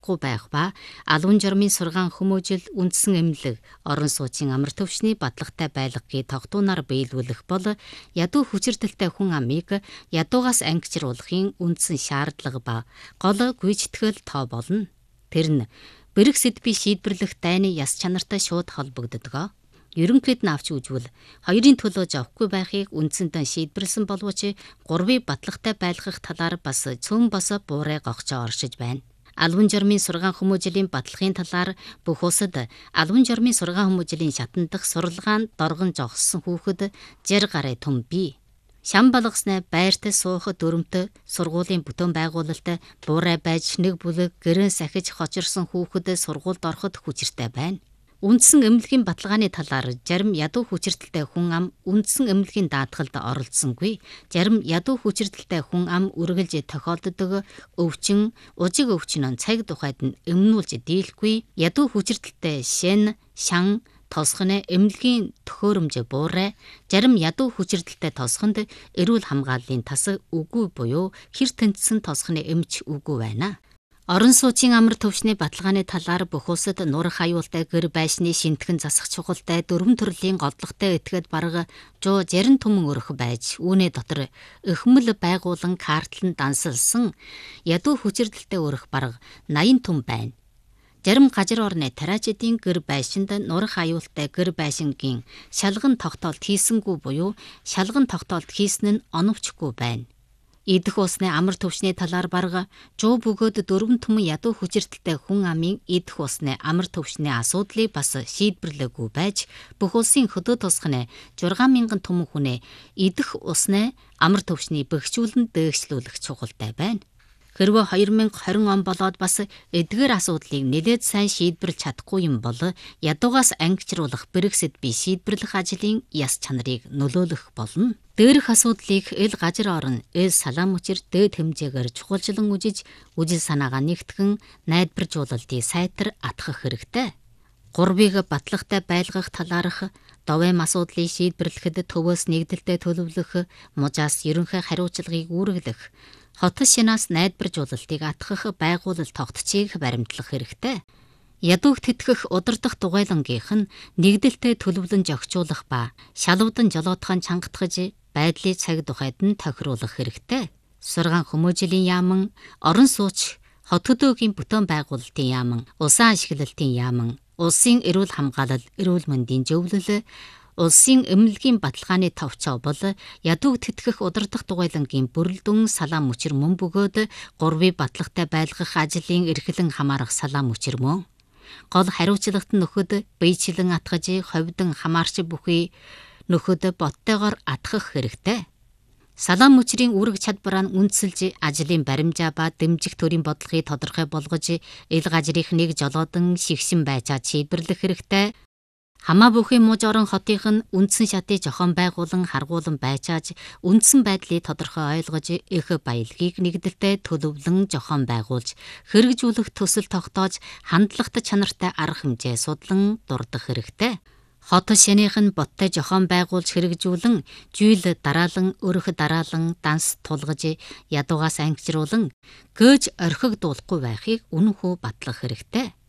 байх ба алуун журмын сургаан хүмүүжил үндсэн эмнэлэг орон сууцын амар төвшний батлагтай байлгагийг тогтуунаар биелүүлэх бол ядуу хүчирдэлтэй хүн амыг ядуугаас ангижруулахын үндсэн шаардлага ба гол гүйцэтгэл тоо болно. Тэр нь бэрх сэдвийг шийдвэрлэх дайны яс чанартай шууд холбогддог. Ерөнхийд нь авч үзвэл хоёрын төлөө зовхгүй байхыг үндсэндээ шийдвэрлсэн боловч гурвын батлагтай байлгах талаар бас цөөн бос буурай гогчоо оршиж байна. Алуун журмын сургаан хүмүүжлийн батлагын талаар бүх улсад алуун журмын сургаан хүмүүжлийн шатан дахь сурлагаанд доргон жогссон хүүхэд 60 гаруй том бий. Шам балгаснаа байртай суух дүрмтэй сургуулийн бүтээн байгуулалтай буурай байж нэг бүлэг гэрэн сахиж хочирсон хүүхэд сургуульд ороход хүчиртэй байна. Үндсэн эмнэлгийн баталгааны талаар зарим ядуу хүчирдэлтэй хүн ам үндсэн эмнэлгийн даатгалд оролцсонгүй. Зарим ядуу хүчирдэлтэй хүн ам үргэлж тохиолддог өвчин, ужиг өвчин цаг тухайд нь эмнүүлж дийлэхгүй. Ядуу хүчирдэлтэй шин, шан, тосгоны эмнэлгийн төхөөрөмж буурай. Зарим ядуу хүчирдэлтэй тосгонд эрүүл хамгааллын тас үгүй буюу хэр тэнцсэн тосгоны эмч үгүй байна. Орон сууцын амар төвшний баталгааны талаар бүх улсад нурах аюултай гэр байшны шинтгэн засах чухалтай 4 төрлийн голдлоготой этгээд бараг 160 түмэн өрх байж үүний дотор эхмэл байгуулан картлан дансалсан ядуу хүчирдэлтэй өрх бараг 80 түм байна. Зарим газар орны тариачдын гэр байшинд нурах аюултай гэр байшингийн шалган тогтоолт хийсэнгүй буюу шалган тогтоолт хийсэн нь оновчгүй байна. Идэх усны амар төвшний талаар бараг 100 бөгөөд 4 түмэн ядуу хүчирдэлтэй хүн амын идэх усны амар төвшний асуудлыг бас шийдвэрлээгүй байж бүх улсын хөдөө тосгоны 6,000 түмэн хүнээ идэх усны амар төвшний бэхжүүлэн дээгшлүүлэх чухалтай байна. Хэрвээ 2020 он болоод бас эдгээр асуудлыг нэлээд сайн шийдвэрлэж чадахгүй юм бол ядуугаас ангижруулах Брексит бий шийдвэрлэх ажлын яс чанарыг нөлөөлөх болно. Дээрх асуудлыг эл газар орон эл салаан мөчир дээд хэмжээгээр чухалчлан үжиж үжил санаагаа нэгтгэн найдваржуулалтыг сайтар атгах хэрэгтэй. Гурвыг батлагтай байлгах талаарх довэм асуудлыг шийдвэрлэхэд төвөөс нэгдэлтэй төлөвлөх, мужаас ерөнхий хариуцлагыг үүргэлэх, хотос шинаас найдваржуулалтыг атгах байгуулалт тогтцыг баримтлах хэрэгтэй. Ядууг тэтгэх удирдах дугуйлангийнх нь нэгдэлтэй төлөвлөн зохицуулах ба шалвдан жолоодхон чангатгаж байдлыг цаг тухайд нь тохируулах хэрэгтэй. Сургаан хүмүүжлийн яаман, орон сууч, хот хөдөөгийн бүтээн байгуулалтын яаман, улсын ашиглалтын яаман, улсын эрүүл хамгаалал, эрүүл мэндийн зөвлөл, улсын эмнэлгийн баталгааны товчоо бол ядууг тэтгэх удирдах дугуйлангийн бүрэлдэхүүн салаан мөчир мөн бөгөөд гурвын батлагтай байлгах ажлын эрхлэн хамаарах салаан мөчир мөн. Гол хариуцлагт нөхөд биечлэн атгаж ховдон хамаарч бүхий нөхөд боттойгоор атгах хэрэгтэй. Салаан мөчрийн үүрэг чадвараа үндэслэж ажлын баримжаа ба дэмжих төрийн бодлогыг тодорхой болгож ил газрынх нэг жолоодон шигшин байцаа шийдвэрлэх хэрэгтэй. Хамаа бүхий муж орон хотынх нь үндсэн шатыг зохион байгуулан харгуулан байцааж үндсэн байдлыг тодорхой ойлгож их баялагийг нэгдэлтэй төлөвлөн зохион байгуулж хэрэгжүүлэх төсөл тогтоож хандлагатай чанартай арга хэмжээ судлан дурдах хэрэгтэй. Хот шинийх нь боттой зохион байгуулж хэрэгжүүлэн жийл дараалан өрх дараалан данс тулгаж ядуугаас ангижруулан гөөж орхигдуулахгүй байхыг үнэнхүү батлах хэрэгтэй.